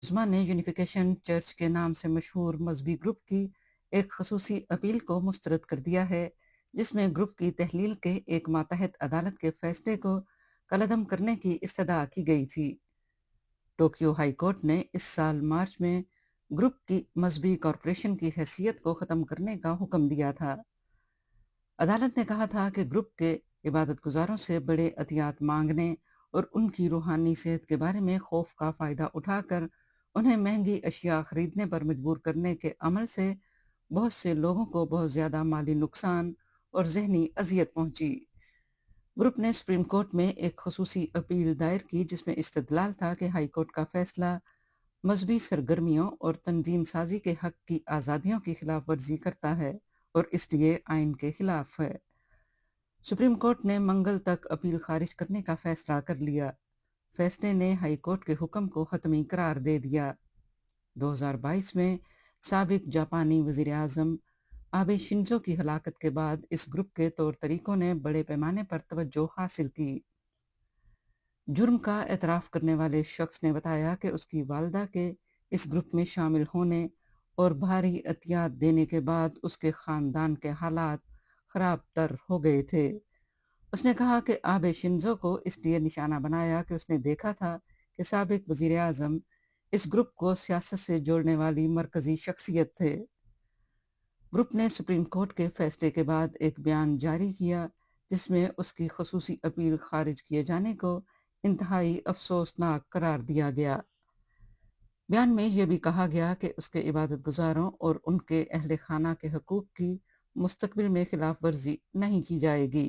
उस्मा ने unification church के नाम से मशहूर मजहबी ग्रुप की एक खसूसी अपील को मुस्तरद कर दिया है, जिसमें ग्रुप की तहलील के एक मातहत अदालत के फैसले को कलअदम करने की इस्तदा की गई थी। टोक्यो हाई कोर्ट ने इस साल मार्च में ग्रुप की मजहबी कॉरपोरेशन की हैसियत को ख़त्म करने का हुक्म दिया था। अदालत ने कहा था कि ग्रुप के इबादत गुजारों से बड़े अतियात मांगने और उनकी रूहानी सेहत के बारे में खौफ का फ़ायदा उठाकर उन्हें महंगी अशिया खरीदने पर मजबूर करने के अमल से बहुत से लोगों को बहुत ज़्यादा माली नुकसान और जहनी अजियत पहुंची। ग्रुप ने सुप्रीम कोर्ट में एक खसूसी अपील दायर की, जिसमें इस्तदलाल था कि हाई कोर्ट का फैसला मजहबी सरगर्मियों और तंजीम साजी के हक की आज़ादियों की खिलाफ वर्जी करता है और इसलिए आइन के खिलाफ है। सुप्रीम कोर्ट ने मंगल तक अपील खारिज करने का फैसला कर लिया। फैसले ने हाई कोर्ट के हुक्म को हतमी करार दे दिया। 2022 में साबिक जापानी वजीर आजम आबे शिंजो की हलाकत के बाद इस ग्रुप के तौर तरीकों ने बड़े पैमाने पर तवज्जो हासिल की। जुर्म का एतराफ़ करने वाले शख्स ने बताया कि उसकी वालदा के इस ग्रुप में शामिल होने और भारी अतियात देने के बाद उसके ख़ानदान के हालात ख़राब तर हो गए थे। उसने कहा कि आबे शिंजो को इसलिए निशाना बनाया कि उसने देखा था कि साबिक वज़ीर आज़म इस ग्रुप को सियासत से जोड़ने वाली मरकज़ी शख्सियत थे। ग्रुप ने सुप्रीम कोर्ट के फैसले के बाद एक बयान जारी किया, जिसमें उसकी खसूसी अपील खारिज किए जाने को इंतहाई अफसोसनाक करार दिया गया। बयान में यह भी कहा गया कि उसके इबादत गुजारों और उनके अहले खाना के हकूक की मुस्तकबिल में खिलाफ वर्जी नहीं की जाएगी।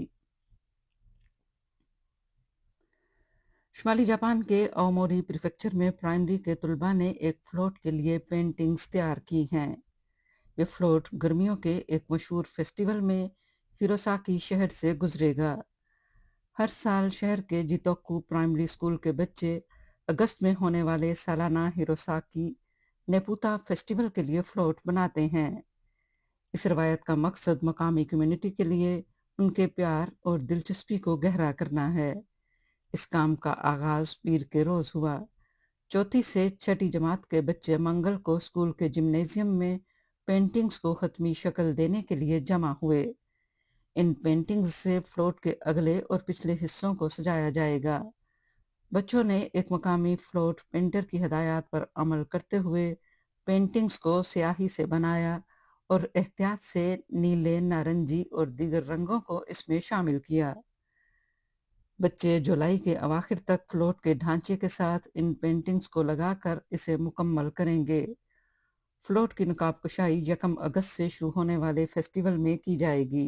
शुमाली जापान के आओमोरी प्रीफेक्चर में प्राइमरी के तलबा ने एक फ्लोट के लिए पेंटिंग्स तैयार की हैं। ये फ्लोट गर्मियों के एक मशहूर फेस्टिवल में हिरोसाकी शहर से गुजरेगा। हर साल शहर के जितोकू प्राइमरी स्कूल के बच्चे अगस्त में होने वाले सालाना हिरोसाकी नेपुता फेस्टिवल के लिए फ्लोट बनाते हैं। इस रवायत का मकसद मकामी कम्युनिटी के लिए उनके प्यार और दिलचस्पी को गहरा करना है। इस काम का आगाज पीर के रोज हुआ। चौथी से छठी जमात के बच्चे मंगल को स्कूल के जिम्नेजियम में पेंटिंग्स को खत्मी शक्ल देने के लिए जमा हुए। इन पेंटिंग्स से फ्लोट के अगले और पिछले हिस्सों को सजाया जाएगा। बच्चों ने एक मकामी फ्लोट पेंटर की हदायत पर अमल करते हुए पेंटिंग्स को स्याही से बनाया और एहतियात से नीले, नारंगी और दीगर रंगों को इसमें शामिल किया। बच्चे जुलाई के अवाखिर तक फ्लोट के ढांचे के साथ इन पेंटिंग्स को लगाकर इसे मुकम्मल करेंगे। फ्लोट की नकाब कुशाई 1 अगस्त से शुरू होने वाले फेस्टिवल में की जाएगी।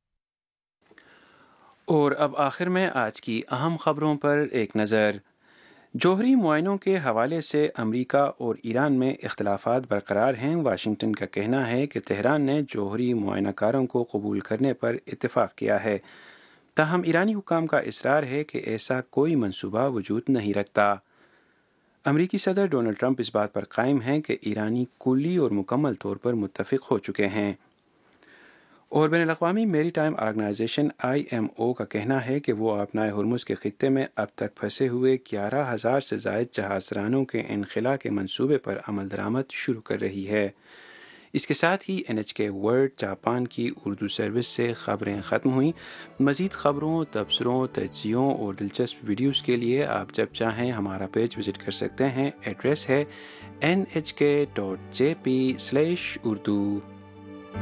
और अब आखिर में आज की अहम खबरों पर एक नज़र। जौहरी मुआयनों के हवाले से अमेरिका और ईरान में इख्तलाफात बरकरार हैं। वाशिंगटन का कहना है कि तेहरान ने जौहरी मुआयनाकारों को कबूल करने पर इत्तेफाक किया है, ताहम ईरानी हुकाम का इसरार है कि ऐसा कोई मंसूबा वजूद नहीं रखता। अमेरिकी सदर डोनाल्ड ट्रंप इस बात पर कायम हैं कि ईरानी कुल्ली और मुकम्मल तौर पर मुत्तफिक हो चुके हैं। और बैनुल-अक़वामी मैरीटाइम ऑर्गेनाइजेशन IMO का कहना है कि वो आपनाए हुर्मुज़ के खित्ते में अब तक फंसे हुए 11,000 से ज़ायद जहाज़रानों के इनखला के मंसूबे पर अमल दरामद शुरू कर रही है। इसके साथ ही NHK वर्ल्ड जापान की उर्दू सर्विस से ख़बरें ख़त्म हुई। मज़ीद ख़बरों, तबसरों, तज्ज़ियों और दिलचस्प वीडियोज़ के लिए आप जब चाहें हमारा पेज विज़िट कर सकते हैं। एड्रेस है nhk.jp/urdu।